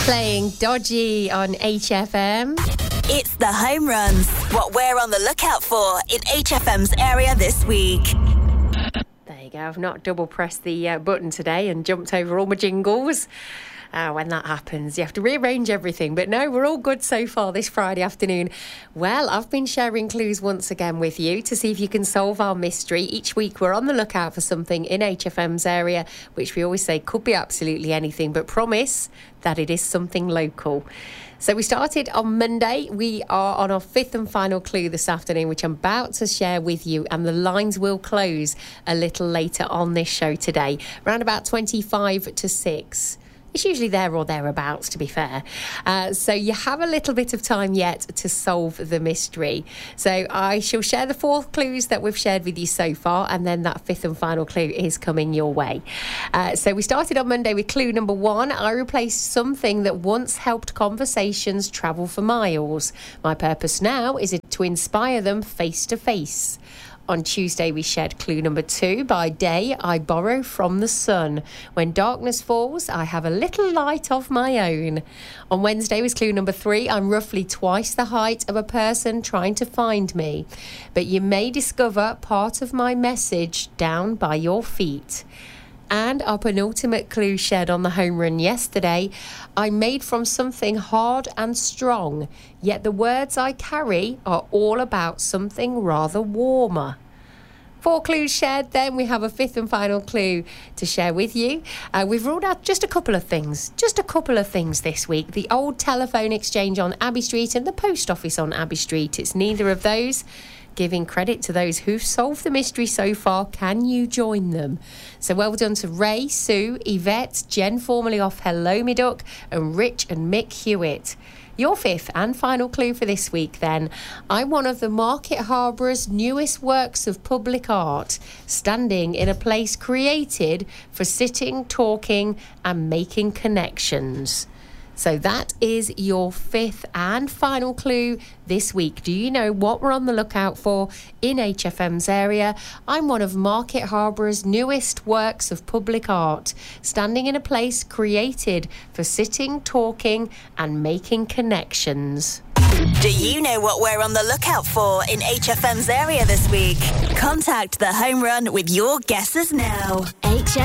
Playing Dodgy on HFM. It's the home runs. What we're on the lookout for in HFM's area this week. There you go. I've not double pressed the button today and jumped over all my jingles. When that happens, you have to rearrange everything. But no, we're all good so far this Friday afternoon. Well, I've been sharing clues once again with you to see if you can solve our mystery. Each week we're on the lookout for something in HFM's area, which we always say could be absolutely anything, but promise that it is something local. So we started on Monday. We are on our fifth and final clue this afternoon, which I'm about to share with you, and the lines will close a little later on this show today, around about 25 to 6. It's usually there or thereabouts, to be fair. So you have a little bit of time yet to solve the mystery. So I shall share the 4 clues that we've shared with you so far, and then that 5th and final clue is coming your way. So we started on Monday with clue number 1. I replaced something that once helped conversations travel for miles. My purpose now is to inspire them face to face. On Tuesday, we shared clue number 2. By day, I borrow from the sun. When darkness falls, I have a little light of my own. On Wednesday was clue number 3. I'm roughly twice the height of a person trying to find me. But you may discover part of my message down by your feet. And our penultimate clue shared on the home run yesterday, I'm made from something hard and strong, yet the words I carry are all about something rather warmer. 4 clues shared, then we have a 5th and final clue to share with you. We've ruled out just a couple of things this week. The old telephone exchange on Abbey Street and the post office on Abbey Street. It's neither of those. Giving credit to those who've solved the mystery so far. Can you join them? So well done to Ray, Sue, Yvette, Jen formerly off Hello Me Duck, and Rich and Mick Hewitt. Your 5th and final clue for this week then. I'm one of the Market Harbour's newest works of public art, standing in a place created for sitting, talking and making connections. So that is your 5th and final clue this week. Do you know what we're on the lookout for in HFM's area? I'm one of Market Harbour's newest works of public art, standing in a place created for sitting, talking and making connections. Do you know what we're on the lookout for in HFM's area this week? Contact the home run with your guesses now.